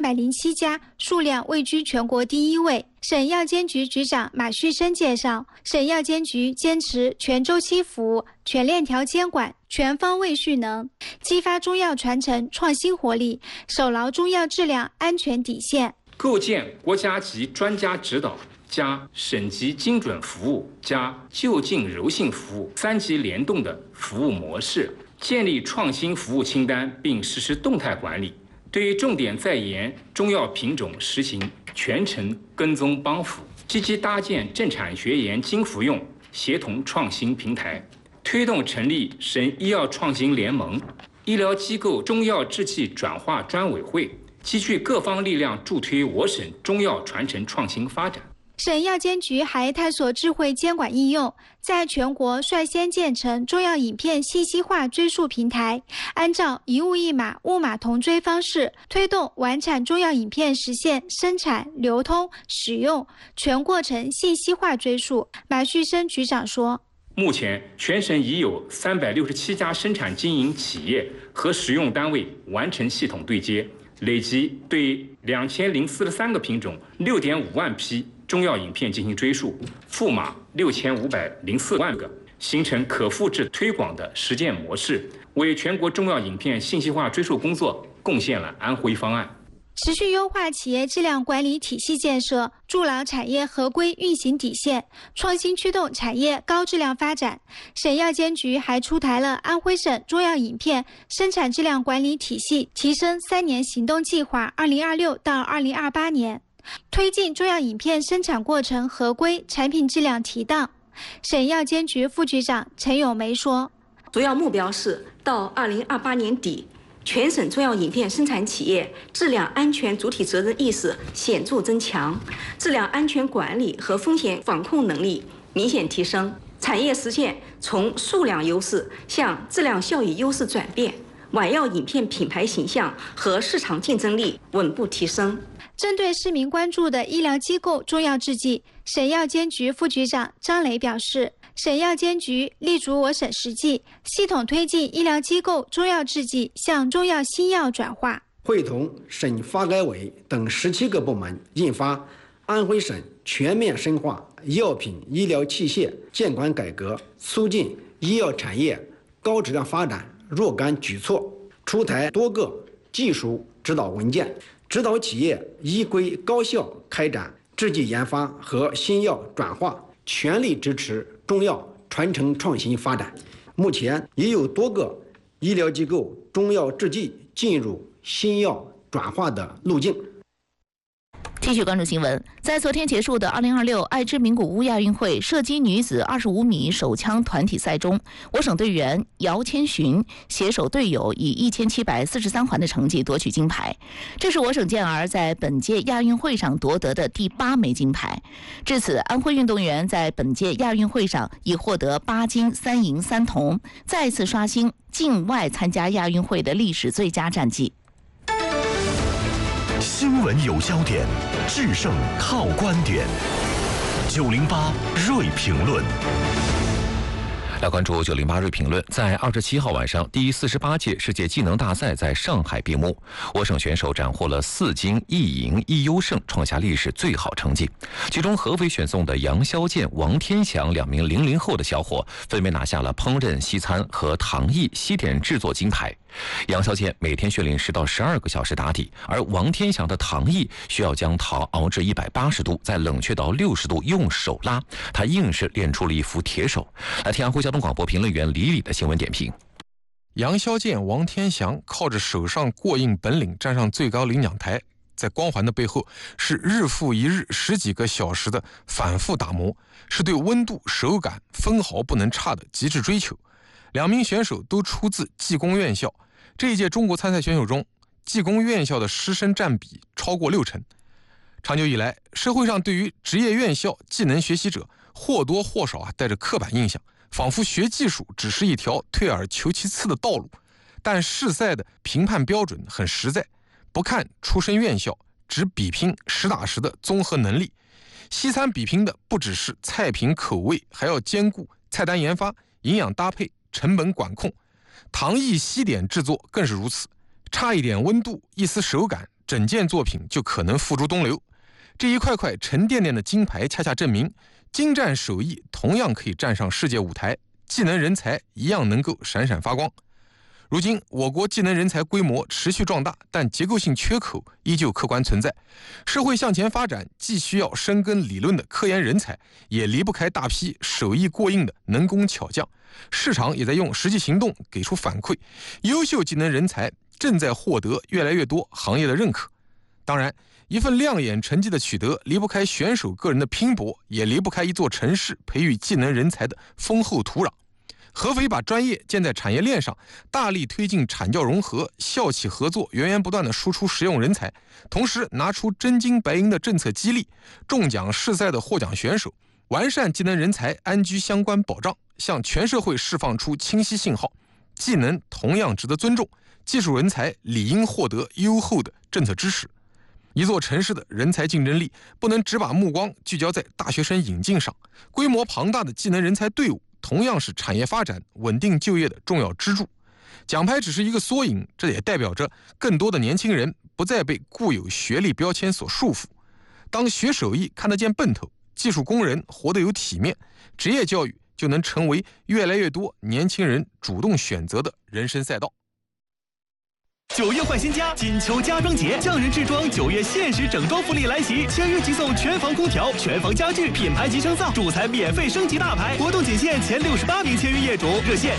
207家，数量位居全国第1位。省药监局局长马旭生介绍，省药监局坚持全周期服务、全链条监管、全方位蓄能，激发中药传承创新活力，守牢中药质量安全底线， 构建国家级专家指导加省级精准服务加就近柔性服务3级联动的服务模式，建立创新服务清单并实施动态管理，对重点在研中药品种实行全程跟踪帮扶，积极搭建正产学研精服用协同创新平台，推动成立省医药创新联盟、医疗机构中药制剂转化专委会，集聚各方力量助推我省中药传承创新发展。 省药监局还探索智慧监管应用，在全国率先建成中药影片信息化追溯平台，按照一物一码、物码同追方式，推动完产中药影片实现生产、流通、使用全过程信息化追溯。马旭生局长说， 目前全省已有367家生产经营企业和使用单位完成系统对接，累计对2043个品种、6.5万批中药影片进行追溯，赋码6504万个，形成可复制推广的实践模式，为全国中药影片信息化追溯工作贡献了安徽方案。 持续优化企业质量管理体系建设，筑牢产业合规运行底线，创新驱动产业高质量发展。省药监局还出台了安徽省中药影片生产质量管理体系提升3年行动计划2026到2028年，推进中药影片生产过程合规，产品质量提档。省药监局副局长陈咏梅说， 主要目标是到2028年底，全省中药影片生产企业质量安全主体责任意识显著增强，质量安全管理和风险防控能力明显提升，产业实现从数量优势向质量效益优势转变，晚药影片品牌形象和市场竞争力稳步提升。 针对市民关注的医疗机构中药制剂，省药监局副局长张雷表示，省药监局立足我省实际，系统推进医疗机构中药制剂向中药新药转化， 会同省发改委等17个部门印发《安徽省全面深化药品医疗器械监管改革，促进医药产业高质量发展若干举措》，出台多个技术指导文件，指导企业依规高效开展制剂研发和新药转化，全力支持中药传承创新发展。目前已有多个医疗机构中药制剂进入新药转化的路径。 继续关注新闻，在昨天结束的2026爱知名古屋亚运会射击女子25米手枪团体赛中，我省队员姚千寻携手队友以1743环的成绩夺取金牌，这是我省健儿在本届亚运会上夺得的第8枚金牌。至此，安徽运动员在本届亚运会上已获得8金3银3铜，再次刷新境外参加亚运会的历史最佳战绩。 新闻有焦点，制胜靠观点。908锐评论。 来关注908锐评论。在27号晚上，第48届世界技能大赛在上海闭幕，我省选手斩获了4金1银1优胜，创下历史最好成绩。其中合肥选送的杨肖剑、王天祥2名00后的小伙分别拿下了烹饪、西餐和糖艺西点制作金牌。杨肖剑每天训练10到12个小时打底，而王天祥的糖艺需要将糖熬至180度，再冷却到60度，用手拉，他硬是练出了一副铁手。来听安徽交通广播评论员李李的新闻点评。 杨肖剑、王天祥靠着手上过硬本领站上最高领奖台，在光环的背后是日复一日10几个小时的反复打磨，是对温度、手感分毫不能差的极致追求。2名选手都出自技工院校，这一届中国参赛选手中，技工院校的师生占比超过60%。长久以来，社会上对于职业院校技能学习者或多或少带着刻板印象，仿佛学技术只是一条退而求其次的道路。但试赛的评判标准很实在，不看出身院校，只比拼实打实的综合能力。西餐比拼的不只是菜品口味，还要兼顾菜单研发、营养搭配、成本管控。糖艺西点制作更是如此，差一点温度，一丝手感， 整件作品就可能付诸东流。这一块块沉甸甸的金牌，恰恰证明精湛手艺同样可以站上世界舞台，技能人才一样能够闪闪发光。如今我国技能人才规模持续壮大，但结构性缺口依旧客观存在。社会向前发展，既需要深耕理论的科研人才，也离不开大批手艺过硬的能工巧匠。市场也在用实际行动给出反馈，优秀技能人才正在获得越来越多行业的认可。当然，一份亮眼成绩的取得离不开选手个人的拼搏，也离不开一座城市培育技能人才的丰厚土壤。合肥把专业建在产业链上，大力推进产教融合、校企合作，源源不断地输出实用人才，同时拿出真金白银的政策激励，中奖试赛的获奖选手，完善技能人才安居相关保障，向全社会释放出清晰信号：技能同样值得尊重，技术人才理应获得优厚的政策支持。一座城市的人才竞争力不能只把目光聚焦在大学生引进上，规模庞大的技能人才队伍同样是产业发展、稳定就业的重要支柱。奖牌只是一个缩影，这也代表着更多的年轻人不再被固有学历标签所束缚。当学手艺看得见奔头，技术工人活得有体面，职业教育就能成为越来越多年轻人主动选择的人生赛道。 9月换新家，金秋家装节，匠人制装9月限时整装福利来袭，签约即送全房空调、全房家具，品牌级升造，主材免费升级大牌，活动仅限前68名签约业主，热线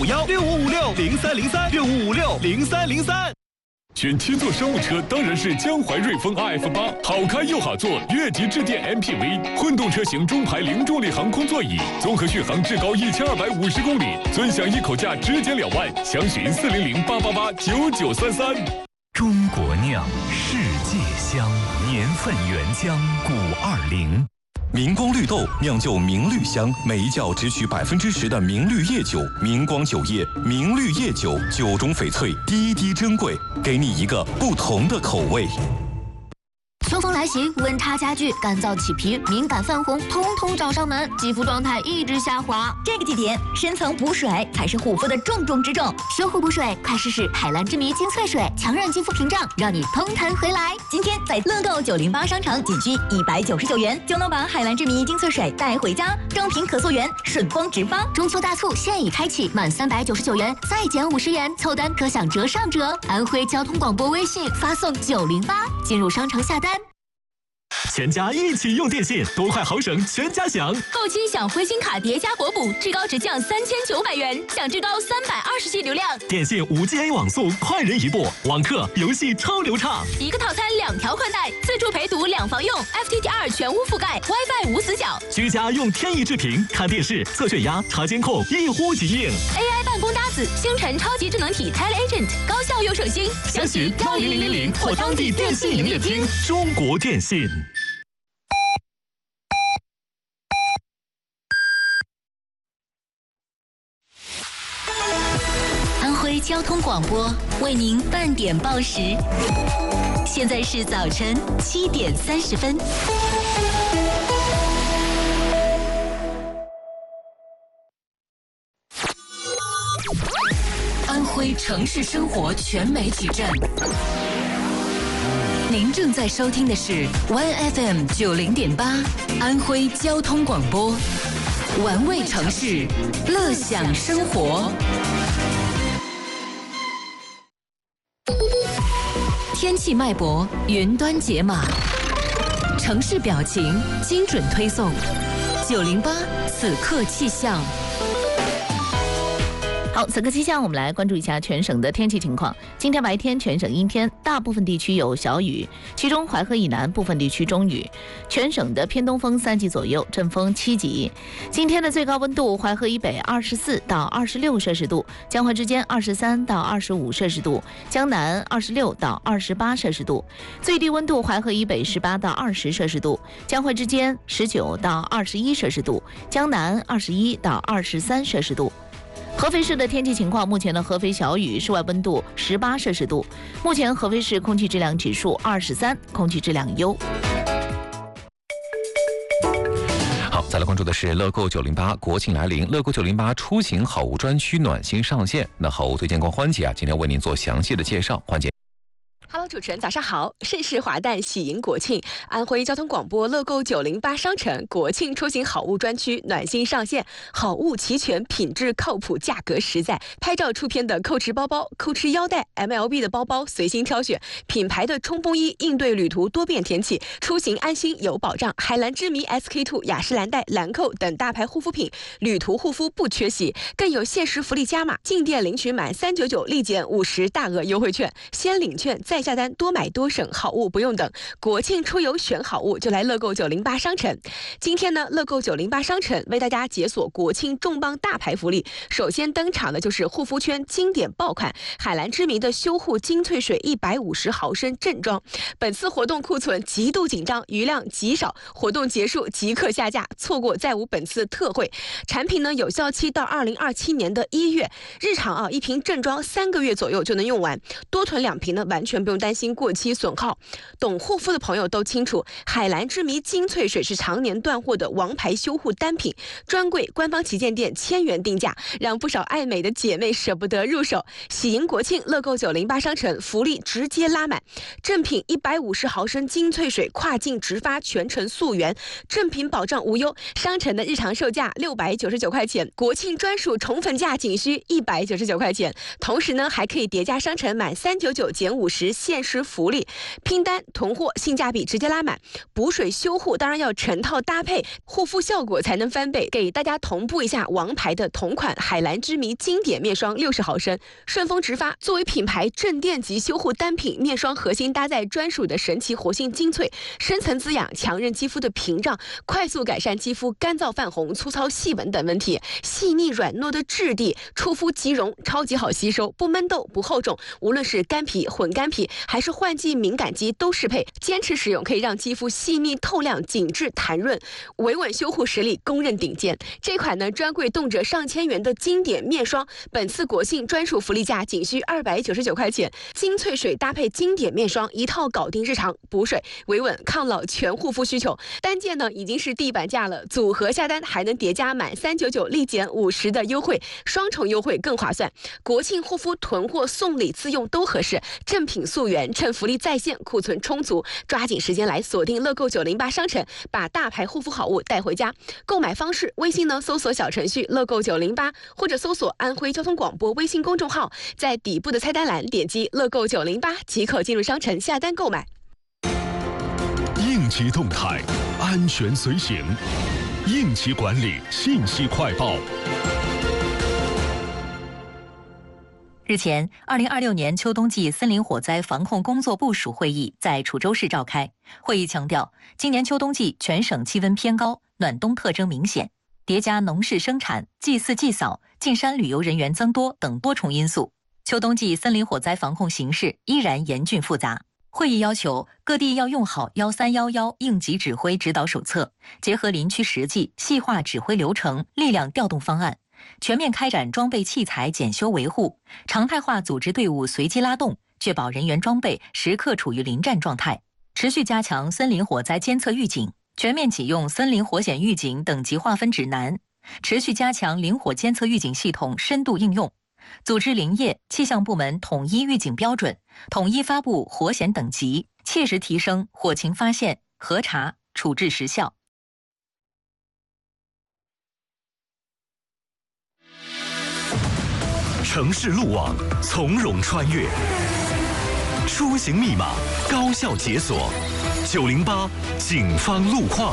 05516556030365560303。 选7座商务车当然是江淮瑞风 RF8， 好开又好坐，越级致电 MPV， 混动车型中排零重力航空座椅，综合续航至高1250公里，尊享一口价直减2万，详询400-888-9933。 中国酿，世界香，年份原浆520。明光绿豆酿就明绿香，每一窖只取10%的明绿叶酒，明光酒业明绿叶酒，酒中翡翠，滴滴珍贵，给你一个不同的口味。 秋风来袭，温差加剧，干燥起皮、敏感泛红，统统找上门，肌肤状态一直下滑。 这个季节，深层补水才是护肤的重中之重。 修护补水，快试试海蓝之谜精粹水，强韧肌肤屏障，让你蓬弹回来。 今天在乐购908商城仅需199元，就能把海蓝之谜精粹水带回家，装瓶可溯源，顺丰直发。 中秋大促现已开启，满399元再减50元，凑单可享折上折。安徽交通广播微信发送908，进入商城下单。 全家一起用电信，多快好省，全家享。 购期享灰星卡叠加国补，至高直降3900元，享至高320G 流量。 电信5G A 网速，快人一步，网课游戏超流畅。 一个套餐2条宽带，自助陪读2房用 ，FTTR 全屋覆盖 ，WiFi 无死角。 居家用天翼智屏看电视、测血压、查监控，一呼即应。 AI 办公搭子，星辰超级智能体 TeleAgent， 高效又省心。 详询10000或当地电信营业厅。中国电信。 安徽交通广播为您半点报时，现在是早晨7点30分。安徽城市生活全媒体站，您正在收听的是 OneFM 90.8安徽交通广播，玩味城市，乐享生活。天气脉搏，云端解码，城市表情，精准推送。908此刻气象。 好，此刻气象，我们来关注一下全省的天气情况。今天白天全省阴天，大部分地区有小雨，其中淮河以南部分地区中雨。全省的偏东风3级左右，阵风7级。今天的最高温度，淮河以北24到26摄氏度，江淮之间23到25摄氏度，江南26到28摄氏度。最低温度，淮河以北18到20摄氏度，江淮之间19到21摄氏度，江南21到23摄氏度。合肥市的天气情况，目前的合肥小雨，室外温度18摄氏度。目前合肥市空气质量指数23，空气质量优。 好，再来关注的是乐购908，国庆来临，乐购908出行好物专区暖心上线。那好物推荐官欢姐啊，今天为您做详细的介绍，欢姐。 Hello， 主持人早上好。盛世华诞，喜迎国庆，安徽交通广播乐购908商城国庆出行好物专区暖心上线，好物齐全，品质靠谱，价格实在。拍照出片的扣持包包、扣持腰带、MLB 的包包随心挑选，品牌的冲锋衣应对旅途多变天气，出行安心有保障。海蓝之谜、SK2、雅诗兰黛、兰蔻等大牌护肤品，旅途护肤不缺席，更有限时福利加码，进店领取满399立减50大额优惠券，先领券再下单，多买多省，好物不用等。国庆出游选好物就来乐购908商城。今天呢，乐购908商城为大家解锁国庆重磅大牌福利。首先登场的就是护肤圈经典爆款海蓝之谜的修护精粹水150毫升正装。本次活动库存极度紧张，余量极少，活动结束即刻下架，错过再无本次特惠。产品呢有效期到2027年的1月，日常一瓶正装3个月左右就能用完，多囤2瓶呢完全不用担心过期损耗。懂护肤的朋友都清楚，海蓝之谜精粹水是常年断货的王牌修护单品，专柜官方旗舰店1000元定价，让不少爱美的姐妹舍不得入手。喜迎国庆，乐购908商城福利直接拉满，正品150毫升精粹水跨境直发，全程溯源，正品保障无忧。商城的日常售价699块钱，国庆专属宠粉价仅需199块钱。同时呢，还可以叠加商城满399减50限时福利，拼单囤货，性价比直接拉满。补水修护当然要成套搭配，护肤效果才能翻倍。给大家同步一下王牌的同款海蓝之谜经典面霜60毫升，顺丰直发，作为品牌镇店级修护单品，面霜核心搭载专属的神奇活性精粹，深层滋养，强韧肌肤的屏障，快速改善肌肤干燥泛红、粗糙细纹等问题。细腻软糯的质地，出肤即溶，超级好吸收，不闷痘不厚肿，无论是干皮、混干皮还是换季敏感肌都适配。坚持使用可以让肌肤细密透亮、紧致弹润，维稳修护实力公认顶尖。这款呢专柜动辄上千元的经典面霜，本次国庆专属福利价仅需299块钱，精粹水搭配经典面霜，一套搞定日常补水、维稳、抗老全护肤需求。单件呢已经是地板价了，组合下单还能叠加满399立减50的优惠，双重优惠更划算。国庆护肤囤货送礼自用都合适，正品溯源，趁福利在线，库存充足，抓紧时间来锁定乐购908商城，把大牌护肤好物带回家。购买方式，微信呢搜索小程序乐购908，或者搜索安徽交通广播微信公众号，在底部的菜单栏点击乐购908即可进入商城下单购买。 应急动态，安全随行，应急管理信息快报。 日前，2026年秋冬季森林火灾防控工作部署会议在滁州市召开。会议强调，今年秋冬季全省气温偏高，暖冬特征明显，叠加农事生产、祭祀祭扫、进山旅游人员增多等多重因素，秋冬季森林火灾防控形势依然严峻复杂。会议要求各地要用好1311应急指挥指导手册，结合林区实际，细化指挥流程、力量调动方案，全面开展装备器材检修维护，常态化组织队伍随机拉动，确保人员装备时刻处于临战状态。持续加强森林火灾监测预警，全面启用森林火险预警等级划分指南，持续加强林火监测预警系统深度应用，组织林业、气象部门统一预警标准，统一发布火险等级，切实提升火情发现、核查、处置时效。 城市路网从容穿越，出行密码高效解锁。908警方路况。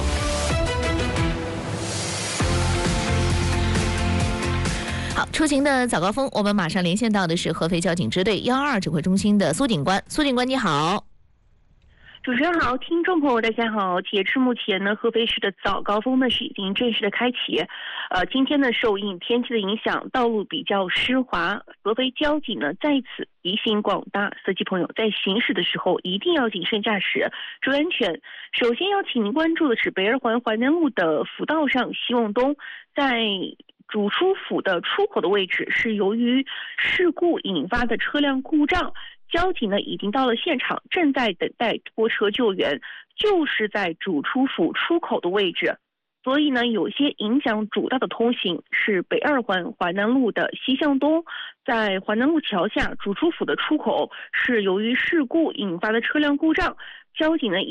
好，出行的早高峰，我们马上连线到的是合肥交警支队122指挥中心的苏警官。苏警官你好。 主持人好，听众朋友大家好。截至目前呢，合肥市的早高峰呢是已经正式的开启。今天呢受应天气的影响，道路比较湿滑，合肥交警呢在此提醒广大司机朋友，在行驶的时候一定要谨慎驾驶，注意安全。首先要请您关注的是北二环淮南路的辅道上西往东，在主出府的出口的位置是由于事故引发的车辆故障。交警呢已经到了现场，正在等待拖车救援，就是在主出府出口的位置。 所以呢，有些影响主道的通行是北二环淮南路的西向东，在淮南路桥下主出府的出口是由于事故引发的车辆故障，交警呢